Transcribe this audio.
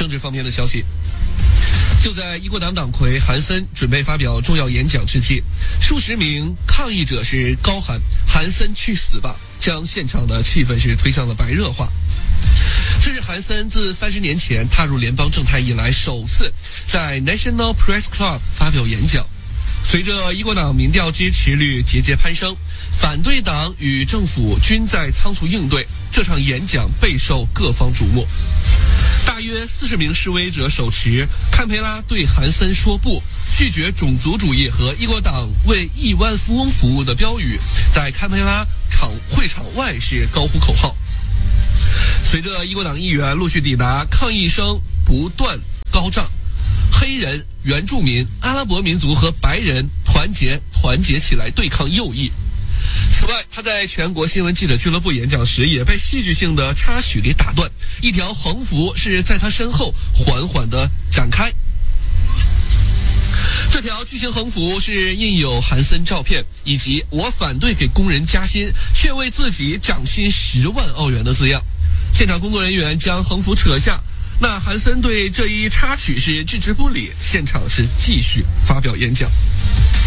政治方面的消息。就在一国党党魁韩森准备发表重要演讲之际，数十名抗议者是高喊韩森去死吧，将现场的气氛是推向了白热化。这是韩森自30年前踏入联邦政坛以来首次在 National Press Club 发表演讲。随着一国党民调支持率节节攀升，反对党与政府均在仓促应对，这场演讲备受各方瞩目。大约40名示威者手持堪培拉对韩森说不，拒绝种族主义和一国党为亿万富翁服务的标语，在堪培拉会场外是高呼口号。随着一国党议员陆续抵达，抗议声不断高涨，黑人、原住民、阿拉伯民族和白人团结起来对抗右翼。此外，他在全国新闻记者俱乐部演讲时也被戏剧性的插曲给打断，一条横幅是在他身后缓缓地展开。这条巨型横幅是印有韩森照片以及我反对给工人加薪，却为自己涨薪10万澳元的字样。现场工作人员将横幅扯下，那韩森对这一插曲是置之不理，现场是继续发表演讲。